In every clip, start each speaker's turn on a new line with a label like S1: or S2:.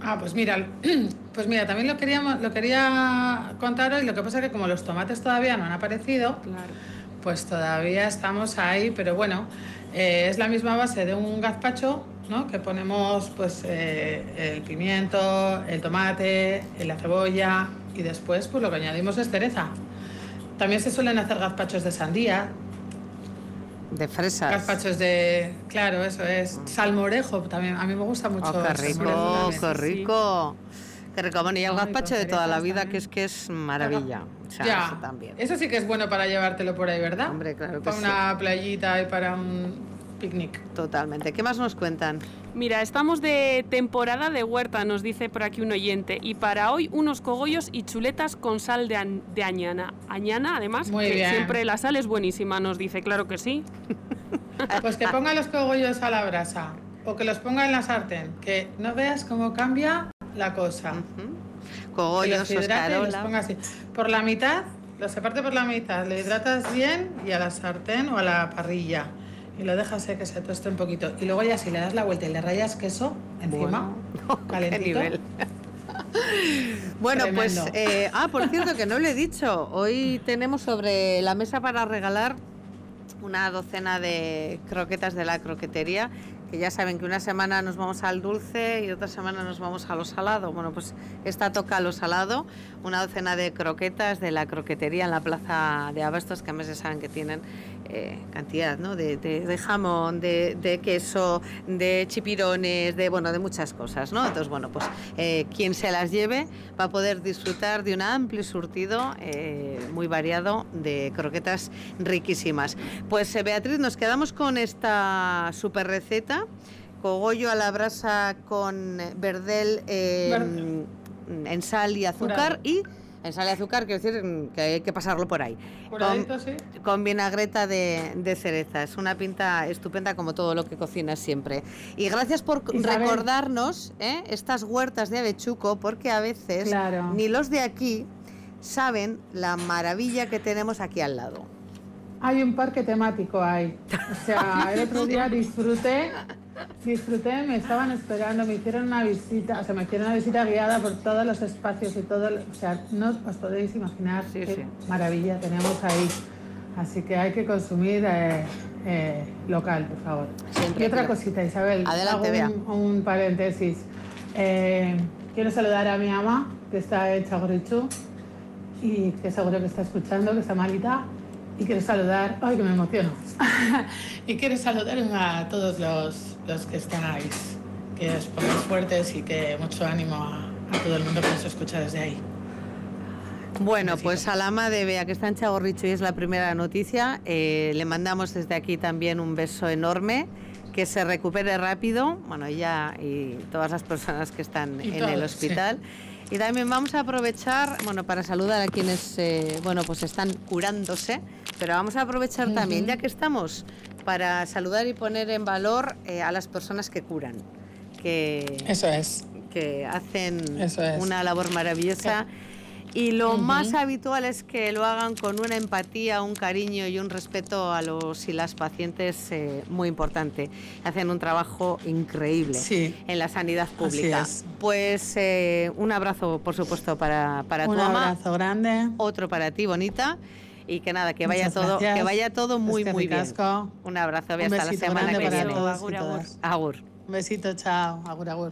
S1: Pues mira, también lo quería contar hoy. Lo que pasa es que como los tomates todavía no han aparecido,
S2: Claro.
S1: pues todavía estamos ahí, pero bueno, es la misma base de un gazpacho, ¿no? Que ponemos pues el pimiento, el tomate, la cebolla y después pues lo que añadimos es cereza. También se suelen hacer gazpachos de sandía.
S3: De fresas.
S1: Gazpachos de... Claro, eso es. Salmorejo también. A mí me gusta mucho.
S3: Oh, qué rico, qué rico. Qué rico. Bueno, y el gazpacho de toda la vida, también. que es maravilla. O sea,
S1: ya,
S3: eso también.
S1: Eso sí que es bueno para llevártelo por ahí, ¿verdad?
S3: Hombre, claro que
S1: para una playita y para un picnic.
S3: Totalmente. ¿Qué más nos cuentan?
S2: Mira, estamos de temporada de huerta, nos dice por aquí un oyente, y para hoy unos cogollos y chuletas con sal de añana. Añana, además,
S1: muy
S2: que
S1: bien.
S2: Siempre la sal es buenísima, nos dice, claro que sí.
S1: Pues que ponga los cogollos a la brasa o que los ponga en la sartén, que no veas cómo cambia la cosa.
S3: Cogollos,
S1: los ponga así. Por la mitad, los separte por la mitad, lo hidratas bien y a la sartén o a la parrilla. Y lo dejas que se toste un poquito. Y luego ya si le das la vuelta y le rayas queso encima, calentito.
S3: ¿Qué nivel? Bueno, tremendo. Pues... por cierto, que no lo he dicho. Hoy tenemos sobre la mesa para regalar una docena de croquetas de la croquetería, que ya saben que una semana nos vamos al dulce y otra semana nos vamos a lo salado. Bueno, pues esta toca a lo salado, una docena de croquetas de la croquetería en la plaza de Abastos, que a veces saben que tienen cantidad, ¿no? de jamón, de queso, de chipirones, de muchas cosas, ¿no? Entonces, bueno, pues quien se las lleve va a poder disfrutar de un amplio surtido muy variado de croquetas riquísimas. Pues Beatriz, nos quedamos con esta super receta: cogollo a la brasa con verdel en sal y azúcar. Y en sal y azúcar, quiero decir que hay que pasarlo por ahí. Con vinagreta de cereza. Es una pinta estupenda, como todo lo que cocinas siempre. Y gracias por recordarnos estas huertas de Avechuco, porque a veces ni los de aquí saben la maravilla que tenemos aquí al lado.
S1: Hay un parque temático ahí. O sea, el otro día disfruté, me estaban esperando, me hicieron una visita guiada por todos los espacios y todo, o sea, no os podéis imaginar qué maravilla tenemos ahí. Así que hay que consumir local, por favor. Siempre, y otra cosita, Isabel,
S3: adelante,
S1: hago un paréntesis. Quiero saludar a mi mamá, que está en Txagorritxu, y que seguro que está escuchando, que está malita. Y quiero saludar, ¡ay, que me emociono! Y quiero saludar a todos los que estáis, que os pongáis fuertes y que mucho ánimo a todo el mundo que nos escucha desde ahí.
S3: Bueno, pues a la ama de Bea, que está en Txagorritxu y es la primera noticia, le mandamos desde aquí también un beso enorme, que se recupere rápido, bueno, ella y todas las personas que están en el hospital. Sí. Y también vamos a aprovechar, para saludar a quienes, pues están curándose, pero vamos a aprovechar también, ya que estamos, para saludar y poner en valor a las personas que curan, que hacen una labor maravillosa. Y lo más habitual es que lo hagan con una empatía, un cariño y un respeto a los y las pacientes muy importante. Hacen un trabajo increíble en la sanidad pública. Pues un abrazo, por supuesto, para tu mamá.
S1: Un abrazo grande.
S3: Otro para ti, bonita. Y que nada, que vaya todo muy, muy bien. Un abrazo, hasta la semana que viene.
S1: Agur, agur.
S3: Agur.
S1: Un besito, chao. Agur, agur.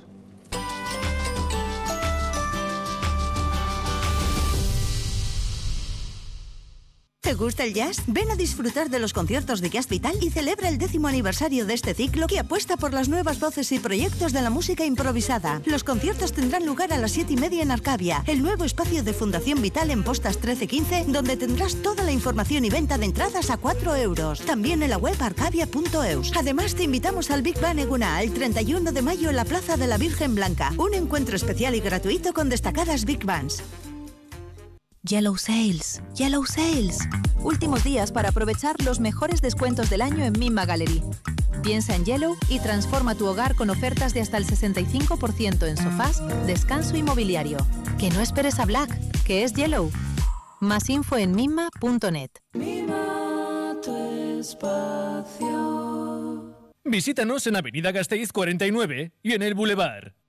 S4: ¿Te gusta el jazz? Ven a disfrutar de los conciertos de Jazz Vital y celebra el 10º aniversario de este ciclo que apuesta por las nuevas voces y proyectos de la música improvisada. Los conciertos tendrán lugar a las 7:30 en Arcavia, el nuevo espacio de Fundación Vital en Postas 1315, donde tendrás toda la información y venta de entradas a 4 euros. También en la web arcavia.eus. Además, te invitamos al Big Bang Eguna el 31 de mayo en la Plaza de la Virgen Blanca. Un encuentro especial y gratuito con destacadas Big Bands.
S5: Yellow Sales. Yellow Sales. Últimos días para aprovechar los mejores descuentos del año en Mimma Gallery. Piensa en Yellow y transforma tu hogar con ofertas de hasta el 65% en sofás, descanso y mobiliario. Que no esperes a Black, que es Yellow. Más info en mimma.net.
S6: Mima tu espacio.
S7: Visítanos en Avenida Gasteiz 49 y en el Boulevard.